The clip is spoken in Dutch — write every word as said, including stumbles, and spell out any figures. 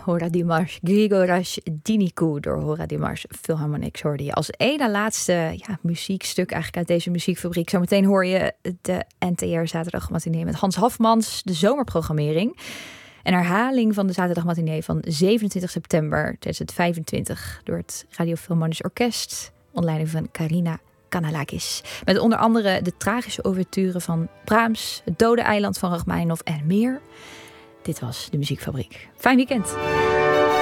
Hora Dimash, Grigoras Diniku door Hora Dimash Philharmonics hoorde je als ene laatste ja, muziekstuk eigenlijk uit deze muziekfabriek. Zometeen hoor je de N T R Zaterdagmatinee met Hans Hafmans, de zomerprogrammering. Een herhaling van de Zaterdagmatinee van zevenentwintig september tweeduizend vijfentwintig door het Radio Philharmonisch Orkest onder leiding van Karina Kanalakis. Met onder andere de tragische ouverture van Brahms, het Dode Eiland van Rachmaninoff en meer. Dit was de Muziekfabriek. Fijn weekend.